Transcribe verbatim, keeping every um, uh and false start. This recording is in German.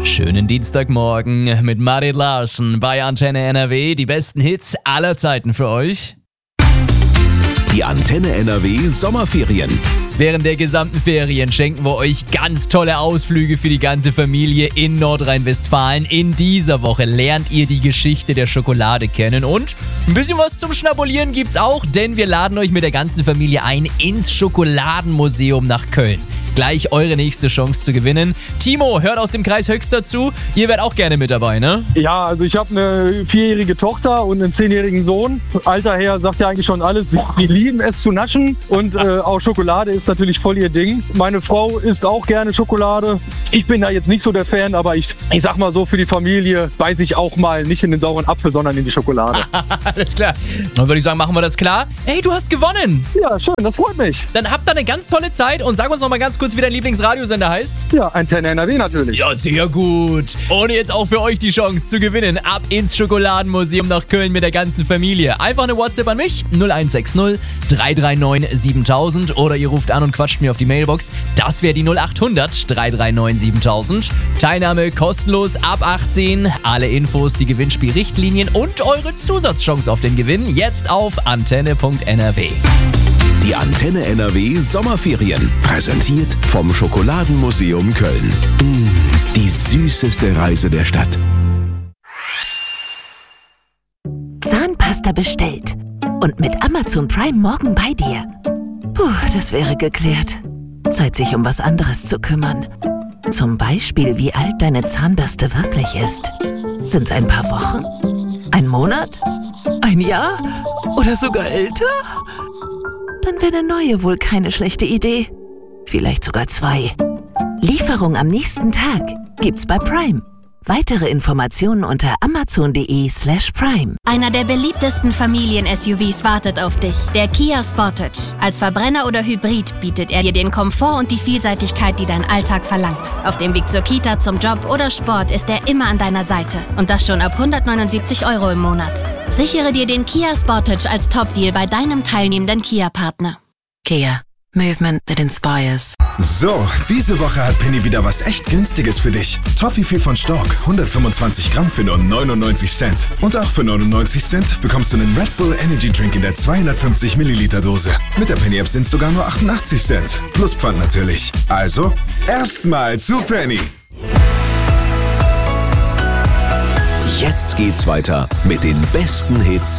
Schönen Dienstagmorgen mit Marit Larsen bei Antenne N R W. Die besten Hits aller Zeiten für euch. Die Antenne N R W Sommerferien. Während der gesamten Ferien schenken wir euch ganz tolle Ausflüge für die ganze Familie in Nordrhein-Westfalen. In dieser Woche lernt ihr die Geschichte der Schokolade kennen und ein bisschen was zum Schnabulieren gibt's auch, denn wir laden euch mit der ganzen Familie ein ins Schokoladenmuseum nach Köln. Gleich eure nächste Chance zu gewinnen. Timo hört aus dem Kreis Höxter zu. Ihr werdet auch gerne mit dabei, ne? Ja, also ich habe eine vierjährige Tochter und einen zehnjährigen Sohn. Alter Herr sagt ja eigentlich schon alles. Die lieben es zu naschen und äh, auch Schokolade ist natürlich voll ihr Ding. Meine Frau isst auch gerne Schokolade. Ich bin da jetzt nicht so der Fan, aber ich, ich sag mal so, für die Familie beiß ich auch mal nicht in den sauren Apfel, sondern in die Schokolade. Alles klar. Dann würde ich sagen, machen wir das klar. Hey, du hast gewonnen. Ja, schön, das freut mich. Dann habt ihr eine ganz tolle Zeit und sag uns noch mal ganz kurz, wie dein Lieblingsradiosender heißt. Ja, Antenne N R W natürlich. Ja, sehr gut. Und jetzt auch für euch die Chance zu gewinnen. Ab ins Schokoladenmuseum nach Köln mit der ganzen Familie. Einfach eine WhatsApp an mich, null eins sechs null drei drei neun siebentausend oder ihr ruft an und quatscht mir auf die Mailbox. Das wäre die null acht hundert drei drei neun siebentausend. Teilnahme kostenlos ab achtzehn. Alle Infos, die Gewinnspielrichtlinien und eure Zusatzchance auf den Gewinn jetzt auf antenne punkt n r w. Die Antenne N R W Sommerferien. Präsentiert vom Schokoladenmuseum Köln. Mmh, die süßeste Reise der Stadt. Zahnpasta bestellt. Und mit Amazon Prime morgen bei dir. Puh, das wäre geklärt. Zeit, sich um was anderes zu kümmern. Zum Beispiel, wie alt deine Zahnbürste wirklich ist. Sind's ein paar Wochen? Ein Monat? Ein Jahr? Oder sogar älter? Dann wäre eine neue wohl keine schlechte Idee. Vielleicht sogar zwei. Lieferung am nächsten Tag gibt's bei Prime. Weitere Informationen unter amazon.de slash prime. Einer der beliebtesten Familien-S U Vs wartet auf dich. Der Kia Sportage. Als Verbrenner oder Hybrid bietet er dir den Komfort und die Vielseitigkeit, die dein Alltag verlangt. Auf dem Weg zur Kita, zum Job oder Sport ist er immer an deiner Seite. Und das schon ab hundertneunundsiebzig Euro im Monat. Sichere dir den Kia Sportage als Top-Deal bei deinem teilnehmenden Kia-Partner. Kia. Movement that inspires. So, diese Woche hat Penny wieder was echt Günstiges für dich. Toffifee von Stork, hundertfünfundzwanzig Gramm für nur neunundneunzig Cent. Und auch für neunundneunzig Cent bekommst du einen Red Bull Energy Drink in der zweihundertfünfzig Milliliter Dose. Mit der Penny App sind es sogar nur achtundachtzig Cent. Plus Pfand natürlich. Also, erstmal zu Penny. Jetzt geht's weiter mit den besten Hits